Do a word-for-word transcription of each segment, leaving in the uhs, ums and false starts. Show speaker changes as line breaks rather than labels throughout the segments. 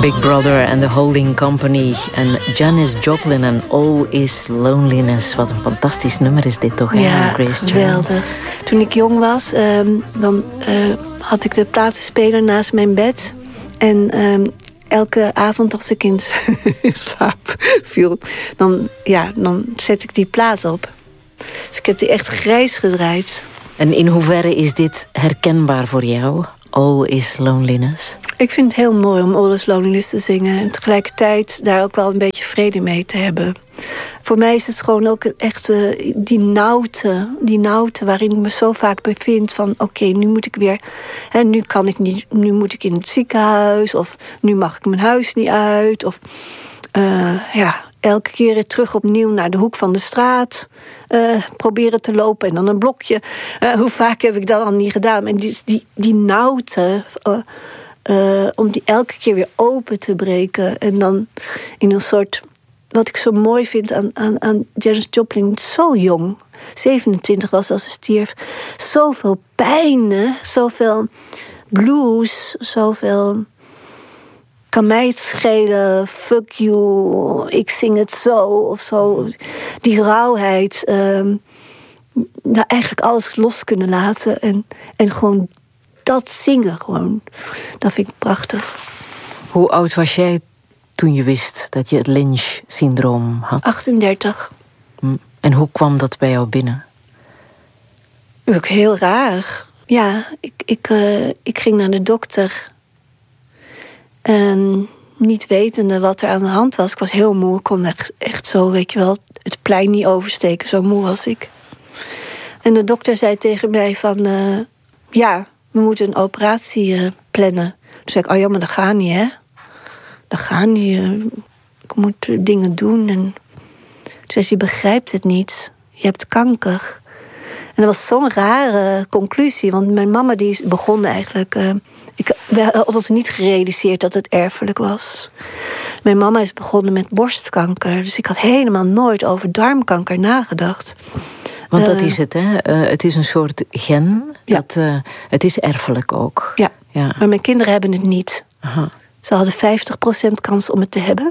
Big Brother and the Holding Company en Janis Joplin en All Is Loneliness. Wat een fantastisch nummer is dit toch, hè?
Ja,
Grace
geweldig.
Jones.
Toen ik jong was, um, dan uh, had ik de platenspeler naast mijn bed. En um, elke avond als ik in slaap viel, dan, ja, dan zet ik die plaat op. Dus ik heb die echt grijs gedraaid.
En in hoeverre is dit herkenbaar voor jou? All Is Loneliness?
Ik vind het heel mooi om All Is Loneliness te zingen. En tegelijkertijd daar ook wel een beetje vrede mee te hebben. Voor mij is het gewoon ook echt uh, die nauwte. Die nauwte waarin ik me zo vaak bevind. Van oké, okay, nu moet ik weer... Hè, nu kan ik niet... Nu moet ik in het ziekenhuis. Of nu mag ik mijn huis niet uit. Of uh, ja... elke keer weer terug opnieuw naar de hoek van de straat. Uh, proberen te lopen en dan een blokje. Uh, hoe vaak heb ik dat al niet gedaan? En die, die, die nauwte... Uh, uh, om die elke keer weer open te breken. En dan in een soort... Wat ik zo mooi vind aan, aan, aan Janis Joplin, zo jong. zevenentwintig was als ze stierf. Zoveel pijn, zoveel blues, zoveel... Kan mij het schelen, fuck you, ik zing het zo of zo. Die rauwheid, um, daar eigenlijk alles los kunnen laten. En, en gewoon dat zingen, gewoon. Dat vind ik prachtig.
Hoe oud was jij toen je wist dat je het Lynch-syndroom had?
achtendertig.
En hoe kwam dat bij jou binnen?
Ook heel raar. Ja, ik, ik, uh, ik ging naar de dokter... En niet wetende wat er aan de hand was. Ik was heel moe. Ik kon echt, echt zo, weet je wel, het plein niet oversteken. Zo moe was ik. En de dokter zei tegen mij van... Uh, ja, we moeten een operatie uh, plannen. Toen zei ik, oh ja, maar dat gaat niet, hè. Dat gaat niet. Uh, ik moet uh, dingen doen. En toen zei ze, je begrijpt het niet. Je hebt kanker. En dat was zo'n rare conclusie. Want mijn mama die begon eigenlijk... Uh, Ik had ons niet gerealiseerd dat het erfelijk was. Mijn mama is begonnen met borstkanker. Dus ik had helemaal nooit over darmkanker nagedacht.
Want dat
uh,
is het, hè? Uh, het is een soort gen.
Ja.
Dat, uh, het is erfelijk ook.
Ja,
ja,
maar mijn kinderen hebben het niet.
Aha.
Ze hadden vijftig procent kans om het te hebben.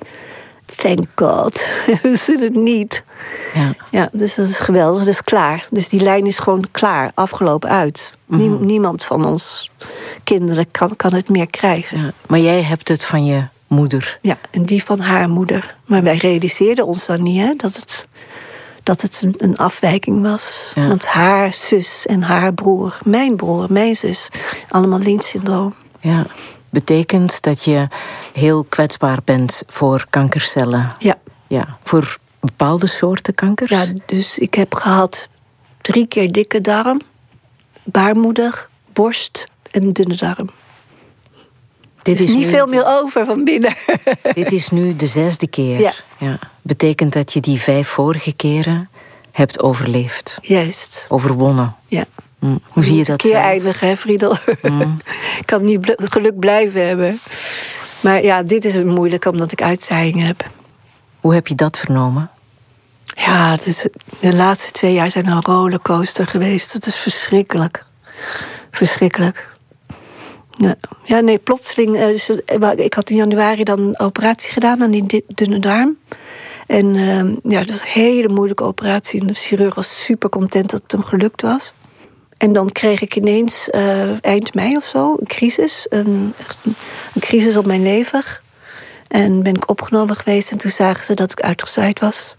Thank God. Hebben ze het niet.
Ja.
Ja, dus dat is geweldig. Dat is klaar. Dus die lijn is gewoon klaar. Afgelopen uit. Mm-hmm. Nie- niemand van ons kinderen kan, kan het meer krijgen.
Ja, maar jij hebt het van je moeder.
Ja, en die van haar moeder. Maar wij realiseerden ons dan niet, hè, dat het, dat het een, een afwijking was. Ja. Want haar zus en haar broer, mijn broer, mijn zus, allemaal Lynch-syndroom.
Ja, betekent dat je heel kwetsbaar bent voor kankercellen.
Ja.
Ja, voor bepaalde soorten kankers?
Ja, dus ik heb gehad drie keer dikke darm, baarmoeder, borst en dunne darm. Dit er is, is niet veel meer over van binnen.
Dit is nu de zesde keer.
Ja.
Ja. Betekent dat je die vijf vorige keren hebt overleefd.
Juist.
Overwonnen.
Ja.
Mm. Hoe zie je dat
zelf? Een keer
zelf?
eindigen, hè, Friedel?
Mm.
Ik kan niet bl- geluk blijven hebben. Maar ja, dit is moeilijk omdat ik uitzaaiing heb.
Hoe heb je dat vernomen?
Ja, het is, de laatste twee jaar zijn een rollercoaster geweest. Het is verschrikkelijk. Verschrikkelijk. Ja, ja nee, plotseling... Uh, dus, uh, ik had in januari dan een operatie gedaan aan die dunne darm. En uh, ja, dat was een hele moeilijke operatie. En de chirurg was super content dat het hem gelukt was. En dan kreeg ik ineens uh, eind mei of zo een crisis. Een, echt een, een crisis op mijn lever. En ben ik opgenomen geweest. En toen zagen ze dat ik uitgezaaid was.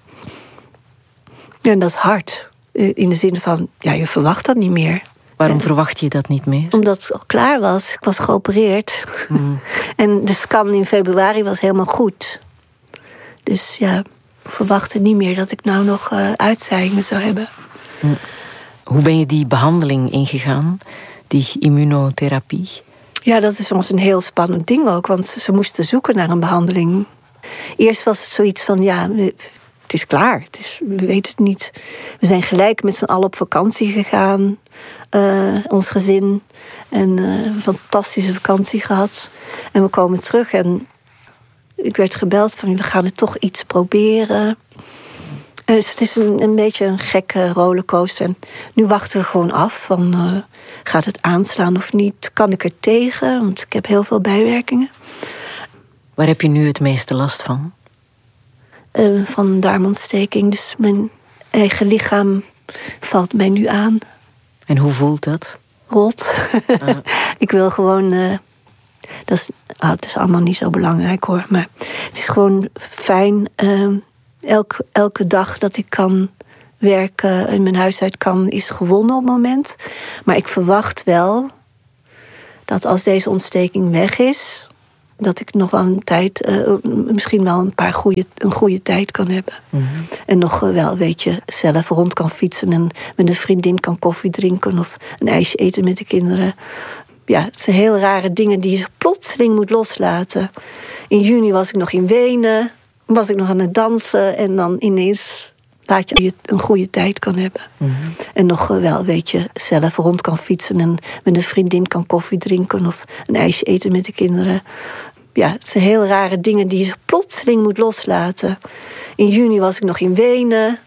En dat is hard. In de zin van, ja, je verwacht dat niet meer.
Waarom
en,
verwacht je dat niet meer?
Omdat het al klaar was. Ik was geopereerd. Mm. En de scan in februari was helemaal goed. Dus ja, ik verwachtte niet meer dat ik nou nog uh, uitzaaiingen zou hebben.
Mm. Hoe ben je die behandeling ingegaan? Die immunotherapie? Ja,
dat is soms een heel spannend ding ook. Want ze moesten zoeken naar een behandeling. Eerst was het zoiets van, ja, het is klaar. Het is, we weten het niet. We zijn gelijk met z'n allen op vakantie gegaan. Uh, ons gezin. En uh, een fantastische vakantie gehad. En we komen terug en ik werd gebeld van, we gaan het toch iets proberen. En dus het is een, een beetje een gekke rollercoaster. En nu wachten we gewoon af van, uh, gaat het aanslaan of niet? Kan ik er tegen? Want ik heb heel veel bijwerkingen.
Waar heb je nu het meeste last van?
Uh, van darmontsteking. Dus mijn eigen lichaam valt mij nu aan.
En hoe voelt dat?
Rot. Ah. Ik wil gewoon... Uh, dat is, oh, het is allemaal niet zo belangrijk hoor. Maar het is gewoon fijn. Uh, elk, elke dag dat ik kan werken en mijn huis uit kan, is gewonnen op het moment. Maar ik verwacht wel dat als deze ontsteking weg is, dat ik nog wel een tijd, uh, misschien wel een paar goede, een goede tijd kan hebben. Mm-hmm. En nog uh, wel, weet je, zelf rond kan fietsen en met een vriendin kan koffie drinken of een ijsje eten met de kinderen. Ja, het zijn heel rare dingen die je plotseling moet loslaten. In juni was ik nog in Wenen, was ik nog aan het dansen en dan ineens laat je een goede tijd kan hebben. Mm-hmm. En nog wel, weet je, zelf rond kan fietsen en met een vriendin kan koffie drinken of een ijsje eten met de kinderen. Ja, het zijn heel rare dingen die je plotseling moet loslaten. In juni was ik nog in Wenen,